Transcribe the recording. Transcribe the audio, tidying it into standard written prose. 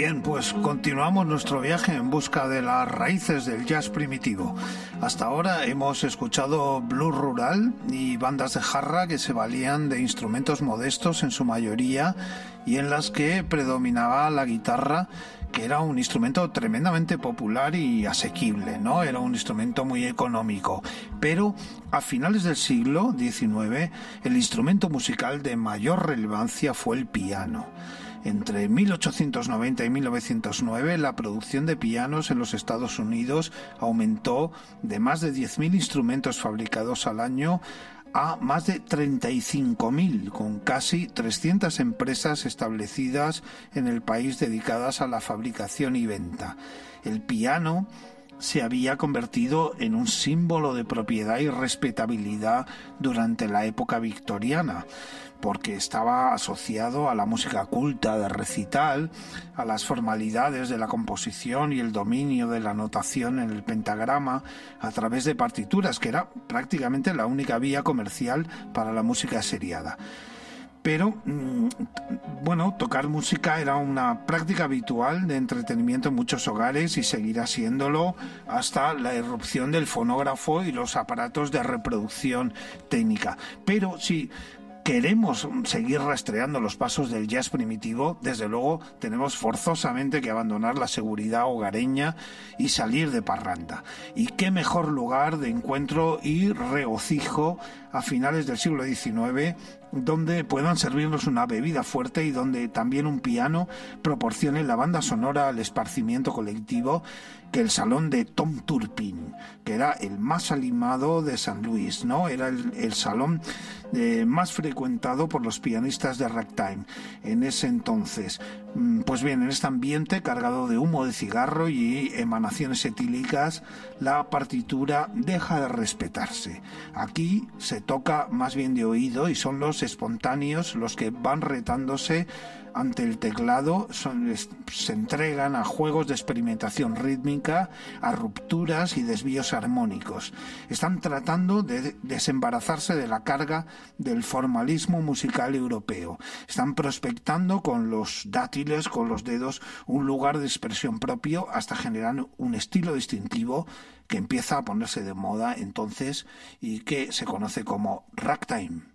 Bien, pues continuamos nuestro viaje en busca de las raíces del jazz primitivo. Hasta ahora hemos escuchado blues rural y bandas de jarra que se valían de instrumentos modestos en su mayoría y en las que predominaba la guitarra, que era un instrumento tremendamente popular y asequible, ¿no? Era un instrumento muy económico. Pero a finales del siglo XIX, el instrumento musical de mayor relevancia fue el piano. Entre 1890 y 1909, la producción de pianos en los Estados Unidos aumentó de más de 10.000 instrumentos fabricados al año a más de 35.000, con casi 300 empresas establecidas en el país dedicadas a la fabricación y venta. El piano se había convertido en un símbolo de propiedad y respetabilidad durante la época victoriana, porque estaba asociado a la música culta de recital, a las formalidades de la composición y el dominio de la notación en el pentagrama a través de partituras, que era prácticamente la única vía comercial para la música seriada. Pero, bueno, tocar música era una práctica habitual de entretenimiento en muchos hogares y seguirá siéndolo hasta la irrupción del fonógrafo y los aparatos de reproducción técnica. Pero si queremos seguir rastreando los pasos del jazz primitivo, desde luego tenemos forzosamente que abandonar la seguridad hogareña y salir de parranda. Y qué mejor lugar de encuentro y regocijo a finales del siglo XIX, donde puedan servirnos una bebida fuerte y donde también un piano proporcione la banda sonora al esparcimiento colectivo, que el salón de Tom Turpin, que era el más animado de San Luis, ¿no? Era el salón más frecuentado por los pianistas de ragtime en ese entonces. Pues bien, en este ambiente cargado de humo de cigarro y emanaciones etílicas, la partitura deja de respetarse. Aquí se toca más bien de oído y son los espontáneos los que van retándose ante el teclado, se entregan a juegos de experimentación rítmica, a rupturas y desvíos armónicos. Están tratando de desembarazarse de la carga del formalismo musical europeo. Están prospectando con los dátiles, con los dedos, un lugar de expresión propio hasta generar un estilo distintivo que empieza a ponerse de moda entonces y que se conoce como ragtime.